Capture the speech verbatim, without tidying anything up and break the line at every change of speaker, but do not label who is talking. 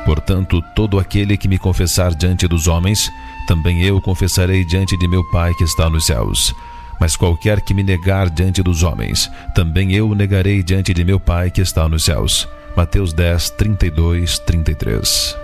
Portanto, todo aquele que me confessar diante dos homens, também eu confessarei diante de meu Pai que está nos céus. Mas qualquer que me negar diante dos homens, também eu o negarei diante de meu Pai que está nos céus. Mateus dez, trinta e dois, trinta e três.